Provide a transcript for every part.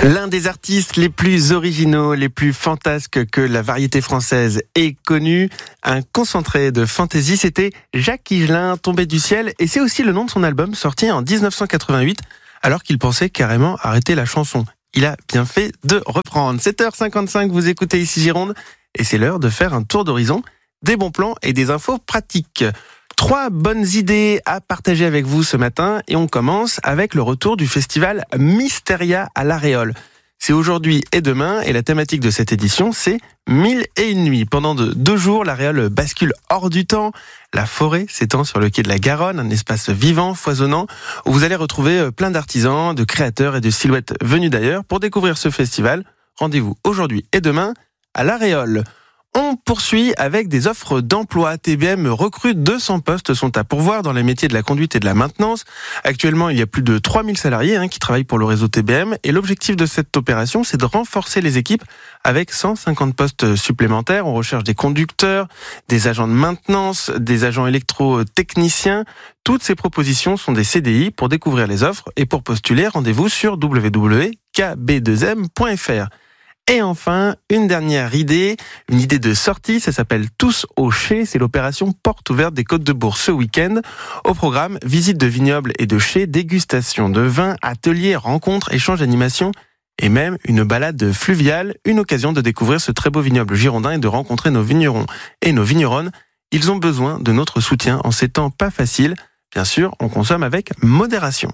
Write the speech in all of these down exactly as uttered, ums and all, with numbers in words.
L'un des artistes les plus originaux, les plus fantasques que la variété française ait connu, un concentré de fantaisie, c'était Jacques Higelin, Tombé du ciel, et c'est aussi le nom de son album sorti en dix-neuf cent quatre-vingt-huit, alors qu'il pensait carrément arrêter la chanson. Il a bien fait de reprendre. sept heures cinquante-cinq, vous écoutez ici Gironde, et c'est l'heure de faire un tour d'horizon, des bons plans et des infos pratiques. Trois bonnes idées à partager avec vous ce matin et on commence avec le retour du festival Mysteria à l'Aréole. C'est aujourd'hui et demain et la thématique de cette édition c'est Mille et une nuits. Pendant de deux jours, l'Aréole bascule hors du temps. La forêt s'étend sur le quai de la Garonne, un espace vivant, foisonnant, où vous allez retrouver plein d'artisans, de créateurs et de silhouettes venus d'ailleurs. Pour découvrir ce festival, rendez-vous aujourd'hui et demain à l'Aréole. On poursuit avec des offres d'emploi. T B M recrute deux cents postes sont à pourvoir dans les métiers de la conduite et de la maintenance. Actuellement, il y a plus de trois mille salariés hein, qui travaillent pour le réseau T B M et l'objectif de cette opération, c'est de renforcer les équipes avec cent cinquante postes supplémentaires. On recherche des conducteurs, des agents de maintenance, des agents électrotechniciens. Toutes ces propositions sont des C D I. Pour découvrir les offres et pour postuler, rendez-vous sur w w w point k b deux m point f r. Et enfin, une dernière idée, une idée de sortie, ça s'appelle Tous au chai, c'est l'opération porte ouverte des Côtes-de-Bourg ce week-end. Au programme, visite de vignobles et de chais, dégustation de vins, ateliers, rencontres, échanges d'animation et même une balade fluviale, une occasion de découvrir ce très beau vignoble girondin et de rencontrer nos vignerons et nos vigneronnes. Ils ont besoin de notre soutien en ces temps pas faciles. Bien sûr, on consomme avec modération.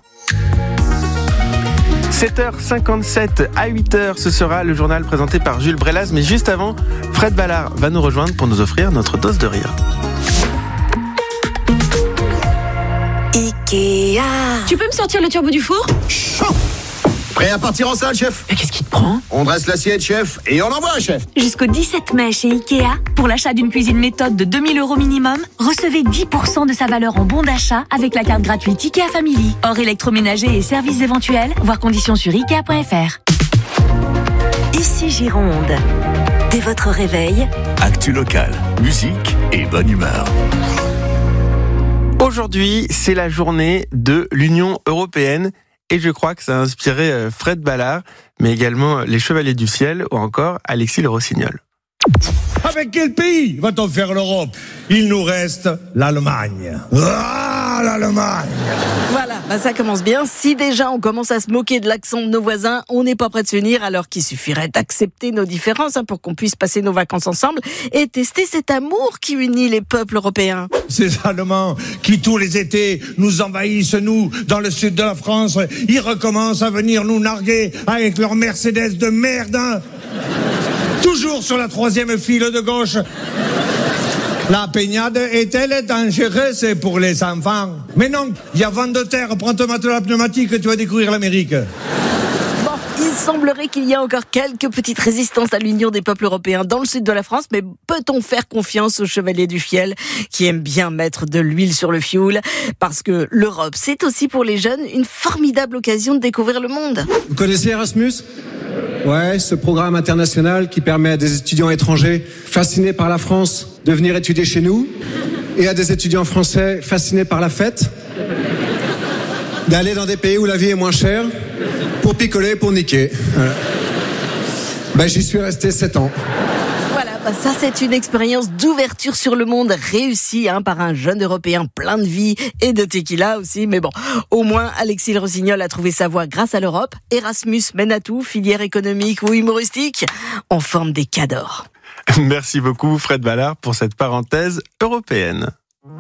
sept heures cinquante-sept à huit heures, ce sera le journal présenté par Jules Brelaz. Mais juste avant, Fred Ballard va nous rejoindre pour nous offrir notre dose de rire. Ikea. Tu peux me sortir le turbo du four ? Chaud. Prêt à partir en salle, chef ? Mais qu'est-ce qui te prend ? On dresse l'assiette, chef, et on envoie, chef. Jusqu'au dix-sept mai chez Ikea, pour l'achat d'une cuisine méthode de deux mille euros minimum, recevez dix pour cent de sa valeur en bon d'achat avec la carte gratuite Ikea Family. Hors électroménager et services éventuels, voir conditions sur ikea point f r. Ici Gironde. Dès votre réveil, actu local, musique et bonne humeur. Aujourd'hui, c'est la journée de l'Union européenne. Et je crois que ça a inspiré Fred Ballard, mais également les Chevaliers du Ciel ou encore Alexis Le Rossignol. Avec quel pays va-t-on faire l'Europe ? Il nous reste l'Allemagne. Ah, l'Allemagne ! Voilà, bah ça commence bien. Si déjà on commence à se moquer de l'accent de nos voisins, on n'est pas prêt de s'unir, alors qu'il suffirait d'accepter nos différences hein, pour qu'on puisse passer nos vacances ensemble et tester cet amour qui unit les peuples européens. Ces Allemands qui tous les étés nous envahissent, nous, dans le sud de la France, ils recommencent à venir nous narguer avec leur Mercedes de merde. Hein. Toujours sur la troisième file de gauche. La baignade est-elle dangereuse pour les enfants ? Mais non, il y a vent de terre, prends ton matelas pneumatique et tu vas découvrir l'Amérique. Bon, il semblerait qu'il y a encore quelques petites résistances à l'union des peuples européens dans le sud de la France, mais peut-on faire confiance aux Chevaliers du Fiel qui aiment bien mettre de l'huile sur le fioul ? Parce que l'Europe, c'est aussi pour les jeunes une formidable occasion de découvrir le monde. Vous connaissez Erasmus ? Ouais, ce programme international qui permet à des étudiants étrangers fascinés par la France de venir étudier chez nous et à des étudiants français fascinés par la fête d'aller dans des pays où la vie est moins chère pour picoler, pour niquer. Voilà. Ben, j'y suis resté sept ans. Voilà, bah ça c'est une expérience d'ouverture sur le monde réussie hein, par un jeune Européen plein de vie et de tequila aussi. Mais bon, au moins Alexis Le Rossignol a trouvé sa voie grâce à l'Europe. Erasmus mène à tout, filière économique ou humoristique, on forme des cadors. Merci beaucoup Fred Ballard pour cette parenthèse européenne.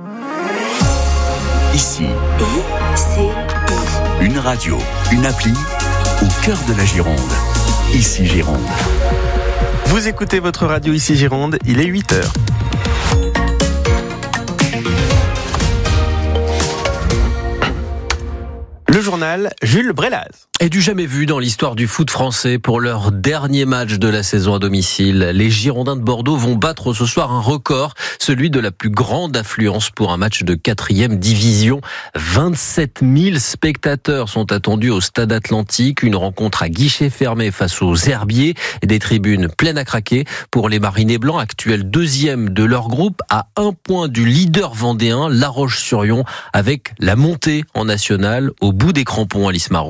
Ici, I C I. une radio, une appli au cœur de la Gironde. Ici Gironde. Vous écoutez votre radio Ici Gironde, il est huit heures. Le journal Jules Brelaz. Et du jamais vu dans l'histoire du foot français pour leur dernier match de la saison à domicile. Les Girondins de Bordeaux vont battre ce soir un record, celui de la plus grande affluence pour un match de quatrième division. vingt-sept mille spectateurs sont attendus au Stade Atlantique. Une rencontre à guichet fermé face aux Herbiers. Des tribunes pleines à craquer pour les Marinés Blancs, actuels deuxième de leur groupe, à un point du leader vendéen, La Roche-sur-Yon, avec la montée en nationale au bout des crampons, Alice Marot.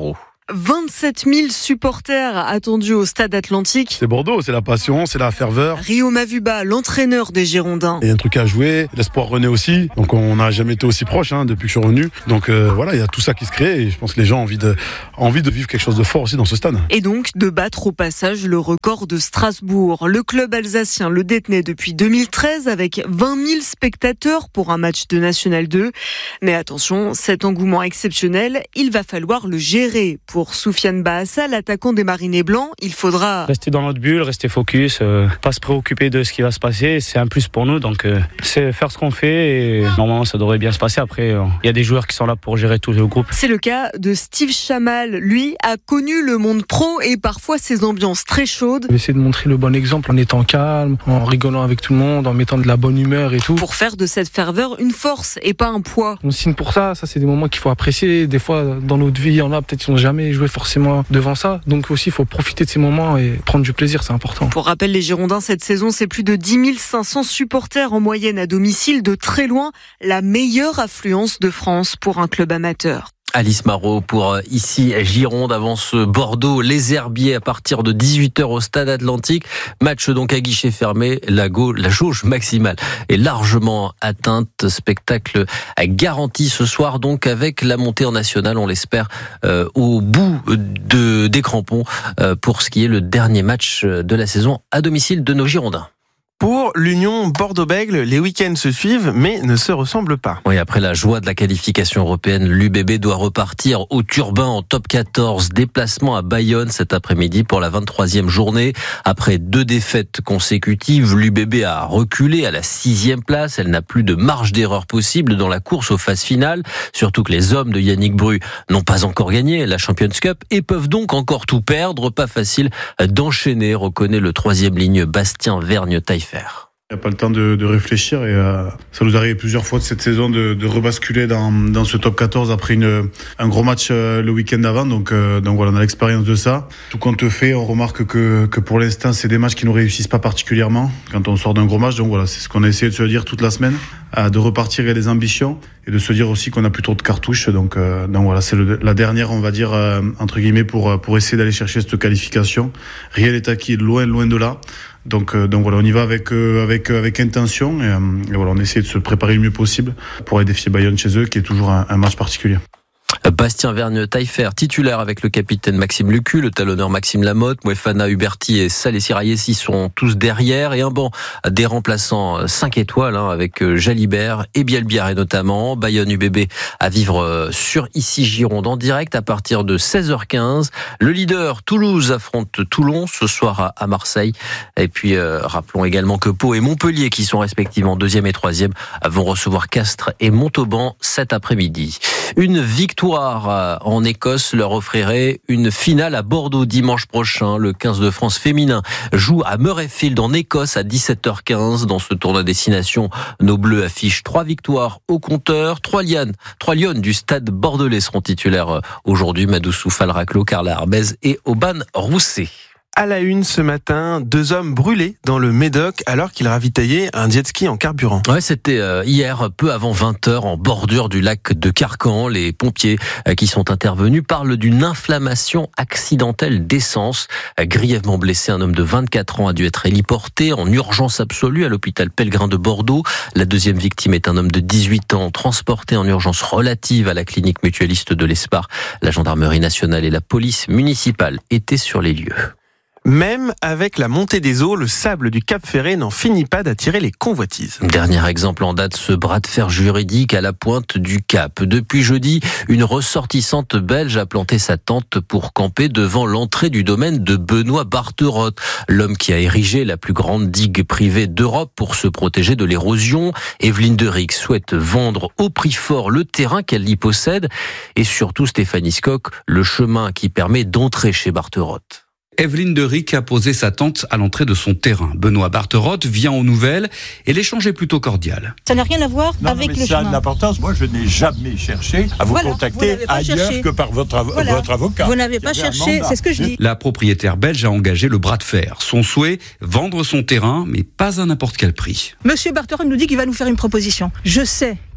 vingt-sept mille supporters attendus au stade Atlantique. C'est Bordeaux, c'est la passion, c'est la ferveur. Rio Mavuba, l'entraîneur des Girondins. Il y a un truc à jouer, l'espoir renaît aussi. Donc on n'a jamais été aussi proche hein, depuis que je suis revenu. Donc euh, voilà, il y a tout ça qui se crée et je pense que les gens ont envie de, ont envie de vivre quelque chose de fort aussi dans ce stade. Et donc de battre au passage le record de Strasbourg. Le club alsacien le détenait depuis deux mille treize avec vingt mille spectateurs pour un match de National deux. Mais attention, cet engouement exceptionnel, il va falloir le gérer. Pour Soufiane Bahassa, l'attaquant des Marinés Blancs, il faudra rester dans notre bulle, rester focus, euh, pas se préoccuper de ce qui va se passer. C'est un plus pour nous, donc euh, c'est faire ce qu'on fait et normalement ça devrait bien se passer. Après, il euh, y a des joueurs qui sont là pour gérer tout le groupe. C'est le cas de Steve Chamal. Lui a connu le monde pro et parfois ses ambiances très chaudes. On essaie de montrer le bon exemple en étant calme, en rigolant avec tout le monde, en mettant de la bonne humeur et tout. Pour faire de cette ferveur une force et pas un poids. On signe pour ça, ça c'est des moments qu'il faut apprécier. Des fois dans notre vie, il y en a peut-être qui n'ont jamais joué forcément devant ça. Donc aussi il faut profiter de ces moments et prendre du plaisir, c'est important. Pour rappel, les Girondins cette saison, c'est plus de dix mille cinq cents supporters en moyenne à domicile, de très loin la meilleure affluence de France pour un club amateur. Alice Marot pour ici Gironde avance Bordeaux, les Herbiers à partir de dix-huit heures au stade Atlantique. Match donc à guichet fermé, la, go, la jauge maximale est largement atteinte. Spectacle garanti ce soir donc avec la montée en nationale, on l'espère, euh, au bout de, des crampons euh, pour ce qui est le dernier match de la saison à domicile de nos Girondins. Pour l'Union Bordeaux-Bègles, les week-ends se suivent, mais ne se ressemblent pas. Oui, après la joie de la qualification européenne, l'U B B doit repartir au turbin en top quatorze. Déplacement à Bayonne cet après-midi pour la vingt-troisième journée. Après deux défaites consécutives, l'U B B a reculé à la sixième place. Elle n'a plus de marge d'erreur possible dans la course aux phases finales. Surtout que les hommes de Yannick Bru n'ont pas encore gagné la Champions Cup et peuvent donc encore tout perdre. Pas facile d'enchaîner, reconnaît le troisième ligne Bastien Vergne-Taillefer. Il n'y a pas le temps de, de réfléchir et euh, ça nous arrive plusieurs fois de cette saison de, de rebasculer dans, dans ce top quatorze après une, un gros match euh, le week-end avant. Donc, euh, donc voilà, on a l'expérience de ça. Tout compte fait, on remarque que, que pour l'instant, c'est des matchs qui ne réussissent pas particulièrement quand on sort d'un gros match. Donc voilà, c'est ce qu'on a essayé de se dire toute la semaine, euh, de repartir avec des ambitions et de se dire aussi qu'on n'a plus trop de cartouches. Donc, euh, donc voilà, c'est le, la dernière, on va dire, euh, entre guillemets, pour, pour essayer d'aller chercher cette qualification. Rien n'est acquis, loin, loin de là. Donc, euh, donc voilà, on y va avec euh, avec avec intention et, euh, et voilà, on essaie de se préparer le mieux possible pour aller défier Bayonne chez eux, qui est toujours un, un match particulier. Bastien Vergne-Taillefer, titulaire avec le capitaine Maxime Lucu, le talonneur Maxime Lamotte, Mouefana Huberti et Saleh Sirayessi sont tous derrière et un banc des remplaçants cinq étoiles hein, avec Jalibert et Bielbiaré notamment. Bayonne U B B à vivre sur ici Gironde en direct à partir de seize heures quinze. Le leader Toulouse affronte Toulon ce soir à Marseille. Et puis euh, rappelons également que Pau et Montpellier, qui sont respectivement deuxième et troisième, vont recevoir Castres et Montauban cet après-midi. Une victoire en Écosse leur offrirait une finale à Bordeaux dimanche prochain. Le quinze de France féminin joue à Murrayfield en Écosse à dix-sept heures quinze. Dans ce tournoi destination, nos Bleus affichent trois victoires au compteur. Trois lionnes, trois lionnes du stade bordelais seront titulaires aujourd'hui. Madoussou Falraclo, Carla Arbez et Aubane Rousset. À la une ce matin, deux hommes brûlés dans le Médoc alors qu'ils ravitaillaient un jet ski en carburant. Ouais, c'était hier, peu avant vingt heures, en bordure du lac de Carcan. Les pompiers qui sont intervenus parlent d'une inflammation accidentelle d'essence. Grièvement blessé, un homme de vingt-quatre ans a dû être héliporté en urgence absolue à l'hôpital Pellegrin de Bordeaux. La deuxième victime est un homme de dix-huit ans transporté en urgence relative à la clinique mutualiste de l'Espar. La gendarmerie nationale et la police municipale étaient sur les lieux. Même avec la montée des eaux, le sable du Cap Ferret n'en finit pas d'attirer les convoitises. Dernier exemple en date, ce bras de fer juridique à la pointe du Cap. Depuis jeudi, une ressortissante belge a planté sa tente pour camper devant l'entrée du domaine de Benoît Barterotte, l'homme qui a érigé la plus grande digue privée d'Europe pour se protéger de l'érosion. Evelyne Derick souhaite vendre au prix fort le terrain qu'elle y possède et surtout Stéphanie Skock, le chemin qui permet d'entrer chez Barterotte. Evelyne Derick a posé sa tente à l'entrée de son terrain. Benoît Barterotte vient aux nouvelles et l'échange est plutôt cordial. Ça n'a rien à voir non, avec non, mais le ça chemin. a de l'importance. Moi, je n'ai jamais cherché à vous voilà, contacter vous ailleurs cherché. que par votre, av- voilà. votre avocat. Vous n'avez pas cherché, c'est ce que je dis. La propriétaire belge a engagé le bras de fer. Son souhait, vendre son terrain, mais pas à n'importe quel prix. Monsieur Barterotte nous dit qu'il va nous faire une proposition. Je sais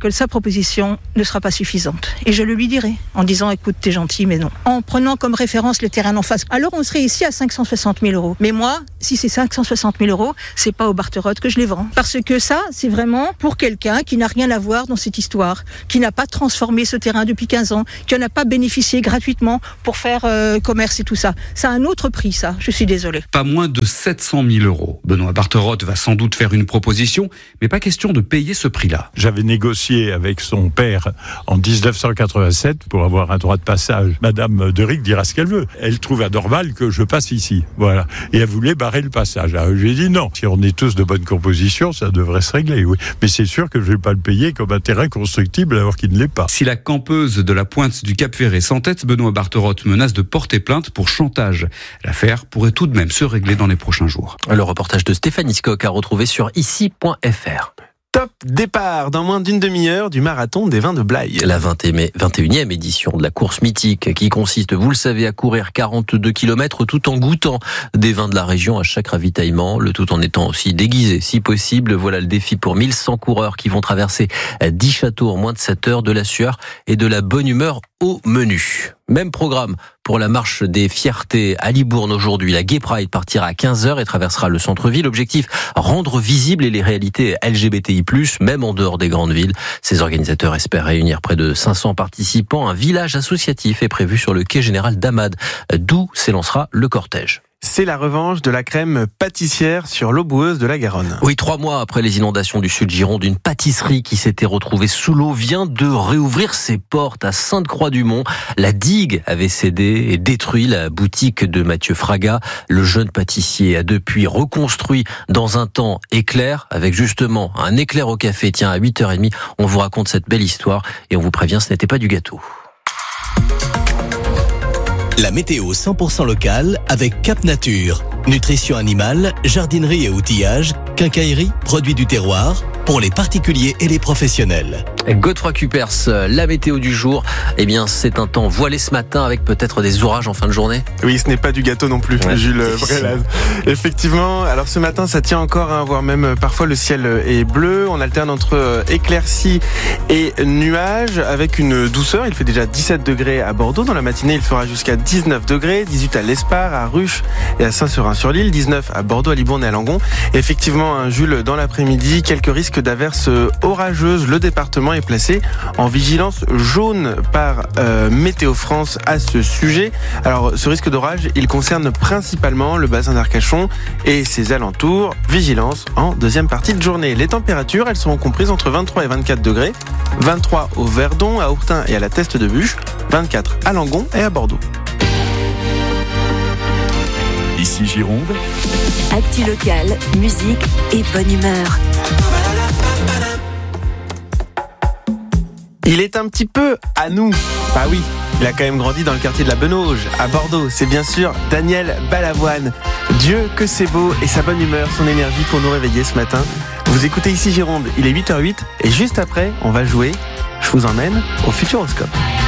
que sa proposition ne sera pas suffisante. Et je le lui dirai en disant, écoute, t'es gentil, mais non. En prenant comme référence le terrain d'en face. Alors on serait ici à cinq cent soixante mille euros. Mais moi, si c'est cinq cent soixante mille euros, c'est pas au Barterotte que je les vends. Parce que ça, c'est vraiment pour quelqu'un qui n'a rien à voir dans cette histoire, qui n'a pas transformé ce terrain depuis quinze ans, qui n'en a pas bénéficié gratuitement pour faire euh, commerce et tout ça. Ça a un autre prix, ça. Je suis désolée. Pas moins de sept cent mille euros. Benoît Barterotte va sans doute faire une proposition, mais pas question de payer ce prix-là. J'avais négocié avec son père en dix-neuf cent quatre-vingt-sept pour avoir un droit de passage. Madame Deric dira ce qu'elle veut. Elle trouve anormal que je passe ici. Voilà. Et elle voulait barrer le passage. Alors, je lui ai dit non. Si on est tous de bonne composition, ça devrait se régler, oui. Mais c'est sûr que je ne vais pas le payer comme un terrain constructible alors qu'il ne l'est pas. Si la campeuse de la pointe du Cap Ferré s'entête, Benoît Barterotte menace de porter plainte pour chantage. L'affaire pourrait tout de même se régler dans les prochains jours. Le reportage de Stéphanie Scocq à retrouver sur ici point f r. Top départ dans moins d'une demi-heure du marathon des vins de Blaye. La vingt et unième édition de la course mythique qui consiste, vous le savez, à courir quarante-deux kilomètres tout en goûtant des vins de la région à chaque ravitaillement, le tout en étant aussi déguisé si possible. Voilà le défi pour mille cent coureurs qui vont traverser dix châteaux en moins de sept heures, de la sueur et de la bonne humeur au menu. Même programme pour la marche des fiertés à Libourne aujourd'hui. La Gay Pride partira à quinze heures et traversera le centre-ville. Objectif, rendre visibles les réalités L G B T I plus, même en dehors des grandes villes. Ces organisateurs espèrent réunir près de cinq cents participants. Un village associatif est prévu sur le quai général d'Amade, d'où s'élancera le cortège. C'est la revanche de la crème pâtissière sur l'eau boueuse de la Garonne. Oui, trois mois après les inondations du sud Gironde, une pâtisserie qui s'était retrouvée sous l'eau vient de réouvrir ses portes à Sainte-Croix-du-Mont. La digue avait cédé et détruit la boutique de Mathieu Fraga. Le jeune pâtissier a depuis reconstruit dans un temps éclair, avec justement un éclair au café. Tiens, à huit heures trente, on vous raconte cette belle histoire et on vous prévient, ce n'était pas du gâteau. La météo cent pour cent locale avec Cap Nature. Nutrition animale, jardinerie et outillage, quincaillerie, produits du terroir, pour les particuliers et les professionnels. Godefroy Cupers, la météo du jour, eh bien c'est un temps voilé ce matin avec peut-être des orages en fin de journée. Oui, ce n'est pas du gâteau non plus, ouais, Jules Brelaz. Effectivement, alors ce matin ça tient encore, hein, voire même parfois le ciel est bleu. On alterne entre éclaircies et nuages avec une douceur. Il fait déjà dix-sept degrés à Bordeaux. Dans la matinée, il fera jusqu'à dix-neuf degrés, dix-huit à l'Espar, à Ruche et à Saint-Seurin-sur-l'Île, dix-neuf à Bordeaux, à Libourne et à Langon. Et effectivement, hein, Jules, dans l'après-midi, quelques risques d'averses orageuses. Le département est placé en vigilance jaune par euh, Météo France à ce sujet. Alors, ce risque d'orage, il concerne principalement le bassin d'Arcachon et ses alentours. Vigilance en deuxième partie de journée. Les températures, elles seront comprises entre vingt-trois et vingt-quatre degrés. vingt-trois au Verdon, à Ourtin et à la Teste de Buch. vingt-quatre à Langon et à Bordeaux. Ici Gironde. Actu local, musique et bonne humeur. Il est un petit peu à nous. Bah oui, il a quand même grandi dans le quartier de la Benauge, à Bordeaux. C'est bien sûr Daniel Balavoine. Dieu que c'est beau et sa bonne humeur, son énergie pour nous réveiller ce matin. Vous écoutez Ici Gironde, il est huit heures huit et juste après, on va jouer Je vous emmène au Futuroscope.